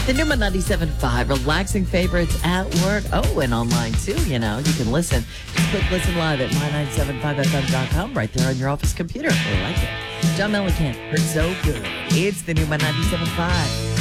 The new 97.5, relaxing favorites at work. Oh, and online too, you know. You can listen. Just click listen live at my975fm.com right there on your office computer. I like it. John Mellencamp, heard so good. It's the new 97.5.